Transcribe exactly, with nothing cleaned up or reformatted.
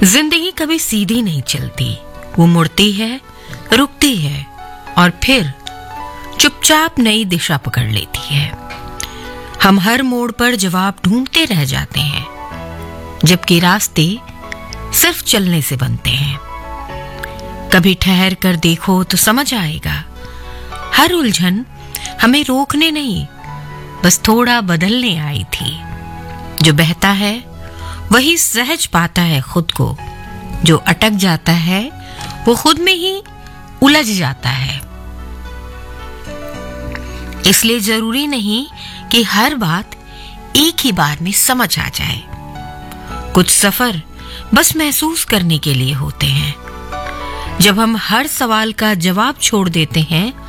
जिंदगी कभी सीधी नहीं चलती, वो मुड़ती है, रुकती है और फिर चुपचाप नई दिशा पकड़ लेती है। हम हर मोड़ पर जवाब ढूंढते रह जाते हैं, जबकि रास्ते सिर्फ चलने से बनते हैं। कभी ठहर कर देखो तो समझ आएगा, हर उलझन हमें रोकने नहीं, बस थोड़ा बदलने आई थी। जो बहता है वही सहज पाता है खुद को, जो अटक जाता है वो खुद में ही उलझ जाता है। इसलिए जरूरी नहीं कि हर बात एक ही बार में समझ आ जाए। कुछ सफर बस महसूस करने के लिए होते हैं। जब हम हर सवाल का जवाब छोड़ देते हैं